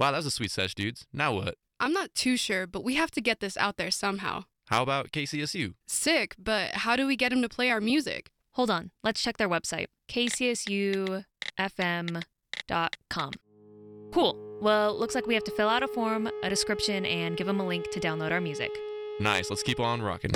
Wow, that was a sweet sesh, dudes. Now what? I'm not too sure, but we have to get this out there somehow. How about KCSU? Sick, but how do we get him to play our music? Hold on, let's check their website, kcsufm.com. Cool. Well, looks like we have to fill out a form, a description, and give them a link to download our music. Nice, let's keep on rocking.